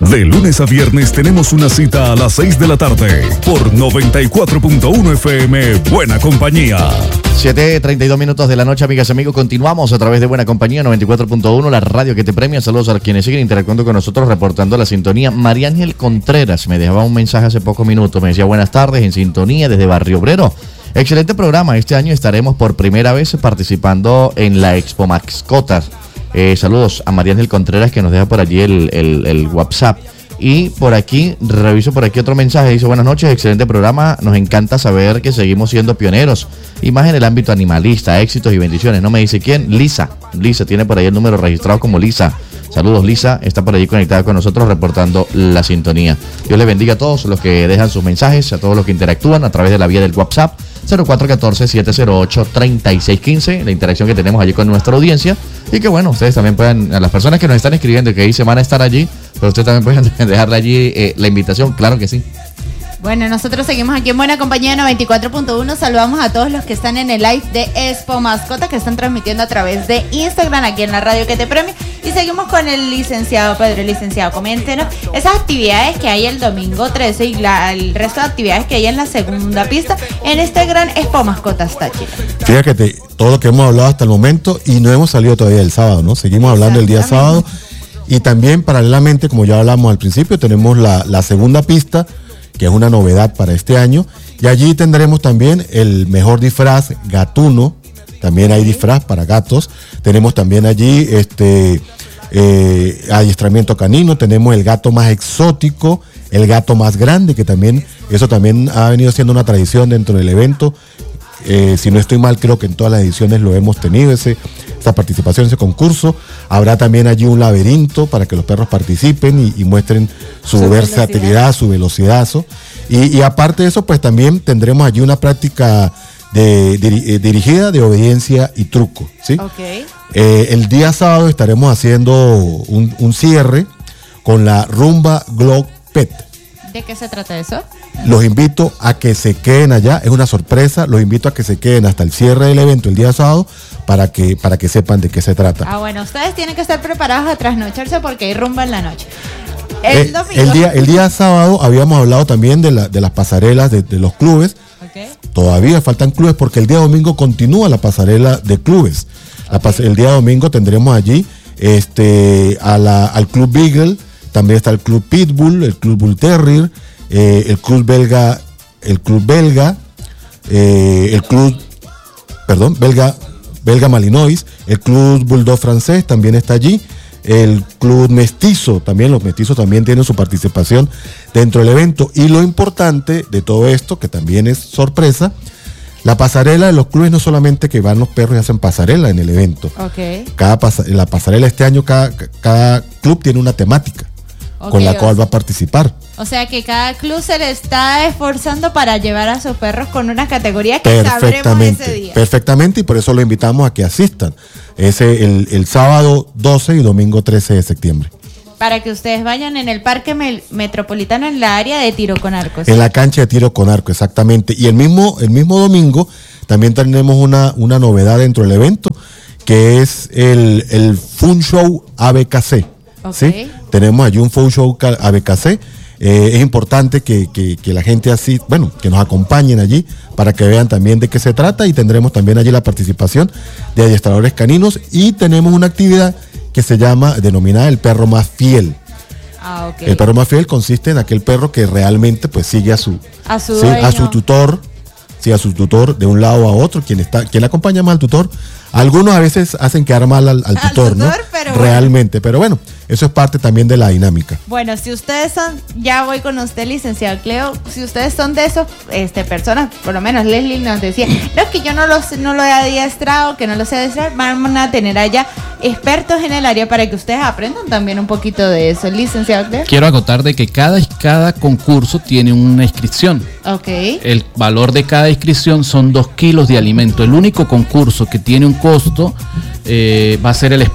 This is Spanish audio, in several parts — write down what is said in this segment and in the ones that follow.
De lunes a viernes tenemos una cita a las 6 de la tarde por 94.1 FM Buena Compañía. 7:32 minutos de la noche, amigas y amigos. Continuamos a través de Buena Compañía 94.1, la radio que te premia. Saludos a quienes siguen interactuando con nosotros, reportando la sintonía. María Ángel Contreras me dejaba un mensaje hace pocos minutos. Me decía: buenas tardes, en sintonía desde Barrio Obrero. Excelente programa. Este año estaremos por primera vez participando en la Expo Mascotas. Saludos a María Ángel Contreras, que nos deja por allí el WhatsApp. Y por aquí, reviso por aquí otro mensaje. Dice: buenas noches, excelente programa. Nos encanta saber que seguimos siendo pioneros. Y más en el ámbito animalista. Éxitos y bendiciones. No me dice quién. Lisa tiene por ahí el número registrado como Lisa. Saludos, Lisa. Está por allí conectada con nosotros, reportando la sintonía. Dios les bendiga a todos los que dejan sus mensajes, a todos los que interactúan a través de la vía del WhatsApp 0414-708-3615. La interacción que tenemos allí con nuestra audiencia. Y que bueno, ustedes también puedan, a las personas que nos están escribiendo y que dicen van a estar allí, pero ustedes también pueden dejarle allí la invitación. Claro que sí. Bueno, nosotros seguimos aquí en Buena Compañía 94.1. Saludamos a todos los que están en el live de Expo Mascota, que están transmitiendo a través de Instagram, aquí en la radio que te premia. Y seguimos con el licenciado Pedro. El licenciado, coméntenos esas actividades que hay el domingo 13 y el resto de actividades que hay en la segunda pista en este gran Expo Mascotas Táchira. Fíjate, todo lo que hemos hablado hasta el momento, y no hemos salido todavía el sábado, ¿no? Seguimos hablando el día sábado. Y también, paralelamente, como ya hablamos al principio, tenemos la segunda pista, que es una novedad para este año, y allí tendremos también el mejor disfraz gatuno. También hay disfraz para gatos. Tenemos también allí adiestramiento canino. Tenemos el gato más exótico, el gato más grande, que también, eso también ha venido siendo una tradición dentro del evento. Si no estoy mal, creo que en todas las ediciones lo hemos tenido, esa participación, ese concurso. Habrá también allí un laberinto para que los perros participen y muestren su versatilidad, su velocidad. Y aparte de eso, pues también tendremos allí una práctica dirigida de obediencia y truco, ¿sí? Okay. El día sábado estaremos haciendo un cierre con la rumba Glock Pet. ¿De qué se trata eso? Los invito a que se queden allá, es una sorpresa. Los invito a que se queden hasta el cierre del evento el día sábado para que sepan de qué se trata. Bueno, ustedes tienen que estar preparados a trasnocharse porque hay rumba en la noche. El día sábado habíamos hablado también de las pasarelas de los clubes. Okay. Todavía faltan clubes porque el día domingo continúa la pasarela de clubes. Okay. El día domingo tendremos allí al Club Beagle, también está el Club Pitbull, el Club Bull Terrier, el Club Belga, Belga Malinois, el Club Bulldog francés también está allí, el Club Mestizo, también los mestizos también tienen su participación dentro del evento. Y lo importante de todo esto, que también es sorpresa, la pasarela de los clubes no solamente que van los perros y hacen pasarela en el evento. Okay. La pasarela este año, cada club tiene una temática con la cual va a participar. O sea que cada club se le está esforzando para llevar a sus perros con una categoría que sabremos ese día. Perfectamente, y por eso lo invitamos a que asistan. El sábado 12 y domingo 13 de septiembre. Para que ustedes vayan en el Parque Metropolitano, en la área de tiro con arco. ¿Sí? En la cancha de tiro con arco, exactamente. Y el mismo domingo también tenemos una novedad dentro del evento, que es el Fun Show ABKC. Okay. ¿Sí? Tenemos allí un Fun Show ABKC. Es importante que la gente así, que nos acompañen allí para que vean también de qué se trata, y tendremos también allí la participación de adiestradores caninos, y tenemos una actividad que se llama, denominada el perro más fiel. Okay. El perro más fiel consiste en aquel perro que realmente pues sigue a su tutor, sigue a su tutor de un lado a otro, quien acompaña más al tutor. Algunos a veces hacen quedar mal al tutor, ¿no? Pero realmente, pero bueno, eso es parte también de la dinámica. Bueno, si ustedes son, ya voy con usted, licenciado Cleo, si ustedes son de esos personas, por lo menos Leslie nos decía, no, es que yo no lo he adiestrado, que no lo sé adiestrar, van a tener allá expertos en el área para que ustedes aprendan también un poquito de eso, licenciado Cleo. Quiero acotar de que cada concurso tiene una inscripción. Okay. El valor de cada inscripción son 2 kilos de alimento. El único concurso que tiene un costo va a ser el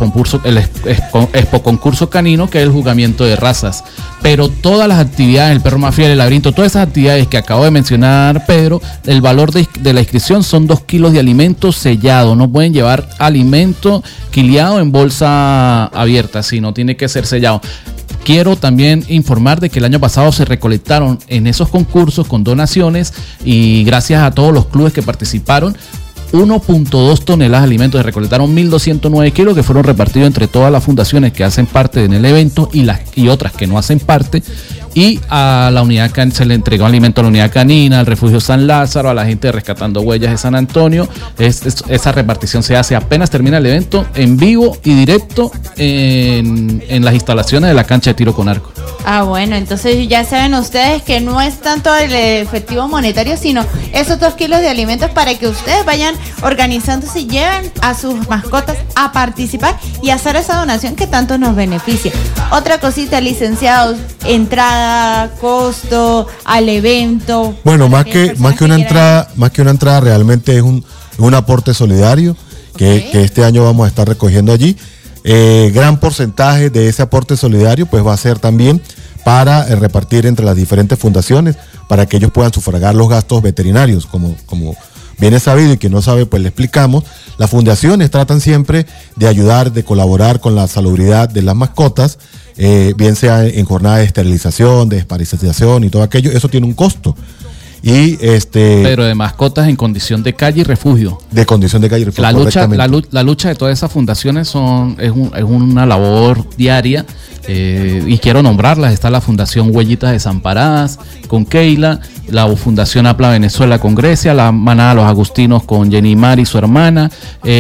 Expo Concurso Canino, que es el juzgamiento de razas. Pero todas las actividades, el perro más fiel, el laberinto, todas esas actividades que acabo de mencionar, Pedro, el valor de la inscripción son 2 kilos de alimento sellado. No pueden llevar alimento quiliado en bolsa abierta, sino tiene que ser sellado. quiero también informar de que el año pasado se recolectaron en esos concursos con donaciones y gracias a todos los clubes que participaron, 1.2 toneladas de alimentos. Se recolectaron 1.209 kilos que fueron repartidos entre todas las fundaciones que hacen parte en el evento y otras que no hacen parte. Y a la unidad se le entregó alimento a la unidad canina, al refugio San Lázaro, a la gente de Rescatando Huellas de San Antonio. Esa repartición se hace apenas termina el evento, en vivo y directo en las instalaciones de la cancha de tiro con arco. Ah, bueno, entonces ya saben ustedes que no es tanto el efectivo monetario, sino esos 2 kilos de alimentos para que ustedes vayan organizándose y lleven a sus mascotas a participar y hacer esa donación que tanto nos beneficia. Otra cosita, licenciados, entrada, costo al evento. Bueno, más que una entrada realmente es un aporte solidario que este año vamos a estar recogiendo allí. Gran porcentaje de ese aporte solidario pues va a ser también para repartir entre las diferentes fundaciones para que ellos puedan sufragar los gastos veterinarios. Como bien es sabido y quien no sabe pues le explicamos, las fundaciones tratan siempre de ayudar, de colaborar con la salubridad de las mascotas, bien sea en jornada de esterilización, de desparasitización y todo aquello. Eso tiene un costo. Pero de mascotas en condición de calle y refugio. De condición de calle y refugio. La lucha de todas esas fundaciones es una labor diaria, y quiero nombrarlas. Está la Fundación Huellitas Desamparadas con Keila, la Fundación Apla Venezuela con Grecia, la Manada Los Agustinos con Jenny Mar y su hermana,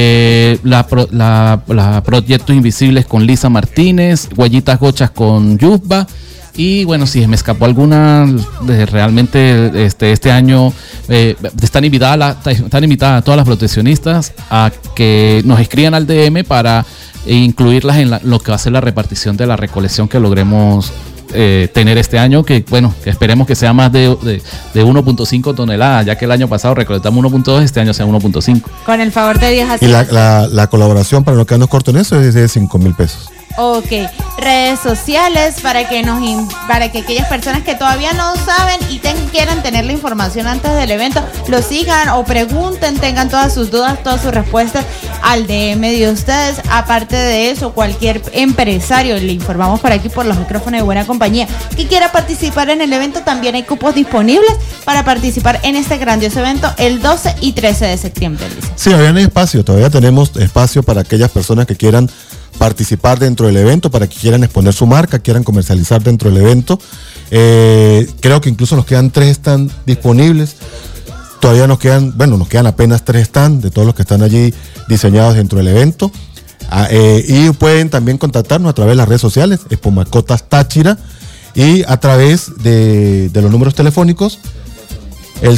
la Proyectos Invisibles con Lisa Martínez, Huellitas Gochas con Yusba. Y bueno, si me escapó alguna, realmente este año están invitadas todas las proteccionistas a que nos escriban al DM para incluirlas en lo que va a ser la repartición de la recolección que logremos tener este año, que bueno, que esperemos que sea más de 1.5 toneladas, ya que el año pasado recolectamos 1.2, este año sea 1.5. Con el favor de Dios. Así. Y la colaboración, para no quedarnos cortos en eso, es de 5,000 pesos. Ok, redes sociales para que aquellas personas que todavía no saben y quieran tener la información antes del evento, lo sigan o pregunten, tengan todas sus dudas, todas sus respuestas al DM de ustedes. Aparte de eso, cualquier empresario, le informamos por aquí por los micrófonos de Buena Compañía, que quiera participar en el evento, también hay cupos disponibles para participar en este grandioso evento el 12 y 13 de septiembre. Sí, todavía tenemos espacio para aquellas personas que quieran participar dentro del evento, para que quieran exponer su marca, quieran comercializar dentro del evento. Creo que incluso nos quedan 3 stands disponibles. Todavía nos quedan apenas 3 stands de todos los que están allí diseñados dentro del evento. Y pueden también contactarnos a través de las redes sociales, Expo Mascotas Táchira, y a través de los números telefónicos, el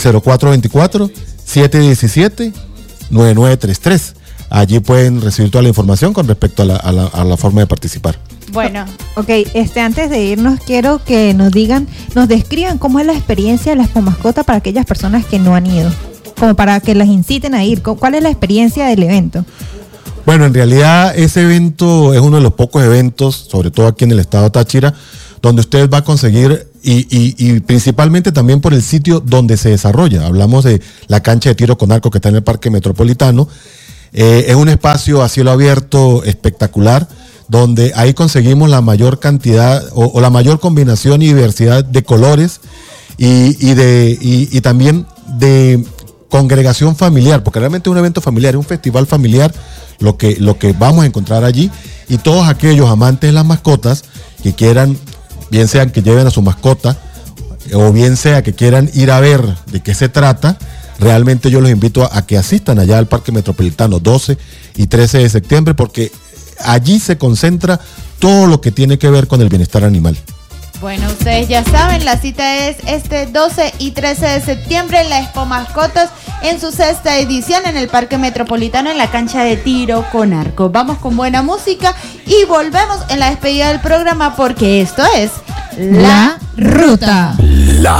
0424-717-9933. Allí pueden recibir toda la información con respecto a la forma de participar. Bueno, ok, antes de irnos quiero que nos describan cómo es la experiencia de la Expo Mascota para aquellas personas que no han ido, como para que las inciten a ir. ¿Cuál es la experiencia del evento? Bueno, en realidad ese evento es uno de los pocos eventos, sobre todo aquí en el estado de Táchira, donde usted va a conseguir, y principalmente también por el sitio donde se desarrolla. Hablamos de la cancha de tiro con arco que está en el Parque Metropolitano. Es un espacio a cielo abierto espectacular, donde ahí conseguimos la mayor cantidad o la mayor combinación y diversidad de colores y también de congregación familiar, porque realmente es un evento familiar, es un festival familiar lo que vamos a encontrar allí, y todos aquellos amantes de las mascotas que quieran, bien sean que lleven a su mascota o bien sea que quieran ir a ver de qué se trata, realmente yo los invito a que asistan allá al Parque Metropolitano 12 y 13 de septiembre, porque allí se concentra todo lo que tiene que ver con el bienestar animal. Bueno, ustedes ya saben, la cita es este 12 y 13 de septiembre en la Expo Mascotas, en su 6ª edición en el Parque Metropolitano, en la cancha de tiro con arco. Vamos con buena música y volvemos en la despedida del programa, porque esto es La Ruta.